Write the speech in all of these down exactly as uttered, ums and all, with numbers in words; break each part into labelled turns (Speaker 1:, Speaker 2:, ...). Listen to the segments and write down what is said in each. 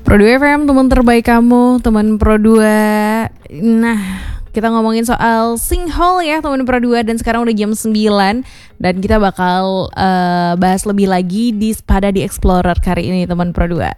Speaker 1: Pro dua F M, teman terbaik kamu, teman Pro dua. Nah, kita ngomongin soal sinkhole ya teman Pro dua. Dan sekarang udah jam sembilan. Dan kita bakal uh, bahas lebih lagi di pada di Explorer kali ini teman Pro dua.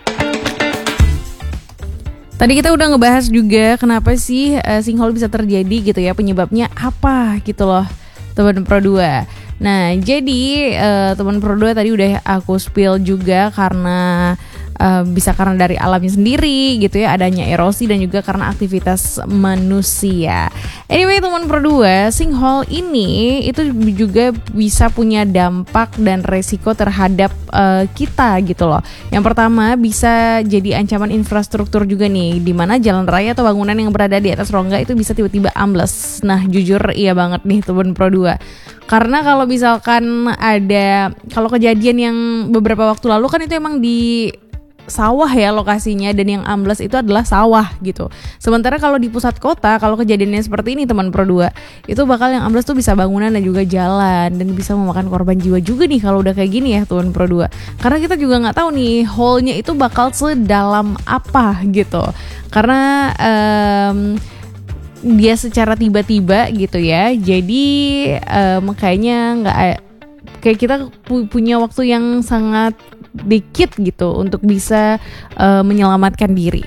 Speaker 1: Tadi kita udah ngebahas juga kenapa sih uh, sinkhole bisa terjadi gitu ya, penyebabnya apa gitu loh teman Pro dua. Nah, jadi uh, teman Pro dua tadi udah aku spill juga karena uh, bisa karena dari alamnya sendiri gitu ya, adanya erosi dan juga karena aktivitas manusia. Anyway, teman Pro dua, sinkhole ini itu juga bisa punya dampak dan resiko terhadap uh, kita gitu loh. Yang pertama, bisa jadi ancaman infrastruktur juga nih, di mana jalan raya atau bangunan yang berada di atas rongga itu bisa tiba-tiba ambles. Nah, jujur iya banget nih teman Pro dua. Karena kalau misalkan ada, kalau kejadian yang beberapa waktu lalu kan itu emang di sawah ya lokasinya, dan yang ambles itu adalah sawah gitu. Sementara kalau di pusat kota, kalau kejadiannya seperti ini teman Pro dua, itu bakal yang ambles tuh bisa bangunan dan juga jalan, dan bisa memakan korban jiwa juga nih kalau udah kayak gini ya teman Pro dua. Karena kita juga nggak tahu nih hole-nya itu bakal sedalam apa gitu. Karena um, dia secara tiba-tiba gitu ya, jadi um, kayaknya nggak kayak kita pu- punya waktu yang sangat dikit gitu untuk bisa uh, menyelamatkan diri.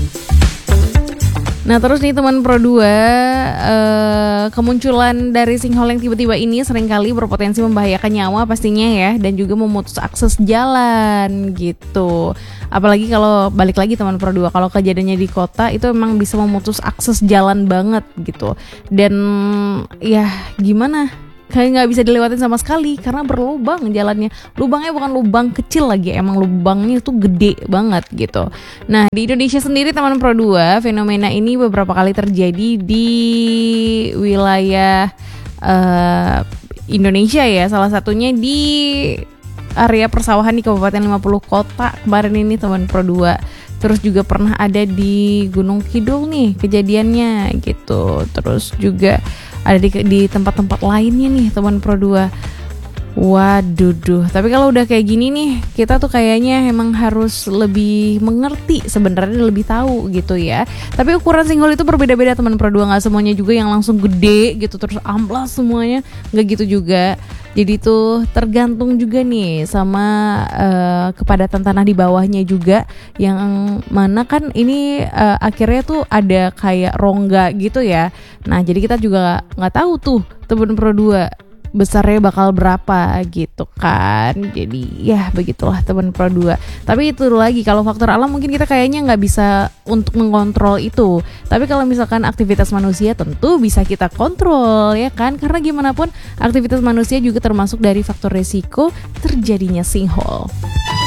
Speaker 1: Nah, terus nih teman Pro dua, uh, kemunculan dari sinkhole yang tiba-tiba ini seringkali berpotensi membahayakan nyawa pastinya ya, dan juga memutus akses jalan gitu. Apalagi kalau balik lagi teman Pro dua, kalau kejadiannya di kota itu memang bisa memutus akses jalan banget gitu. Dan ya gimana? Kayak nggak bisa dilewatin sama sekali karena berlubang jalannya. Lubangnya bukan lubang kecil lagi, emang lubangnya tuh gede banget gitu. Nah, di Indonesia sendiri teman Pro dua, fenomena ini beberapa kali terjadi di wilayah uh, Indonesia ya. Salah satunya di area persawahan di Kabupaten lima puluh Kota kemarin ini teman Pro dua. Terus juga pernah ada di Gunung Kidul nih kejadiannya gitu. Terus juga ada di, di tempat-tempat lainnya nih teman Pro dua. Waduh duh. Tapi kalau udah kayak gini nih, kita tuh kayaknya emang harus lebih mengerti sebenarnya, lebih tahu gitu ya. Tapi ukuran sinkhole itu berbeda-beda teman Pro dua, nggak semuanya juga yang langsung gede gitu terus amplas semuanya, nggak gitu juga. Jadi tuh tergantung juga nih sama uh, kepadatan tanah di bawahnya juga, yang mana kan ini uh, akhirnya tuh ada kayak rongga gitu ya. Nah, jadi kita juga nggak tahu tuh teman Pro dua besarnya bakal berapa gitu kan. Jadi ya begitulah teman Pro dua. Tapi itu lagi, kalau faktor alam mungkin kita kayaknya nggak bisa untuk mengontrol itu. Tapi kalau misalkan aktivitas manusia tentu bisa kita kontrol ya kan. Karena gimana pun aktivitas manusia juga termasuk dari faktor resiko terjadinya sinkhole.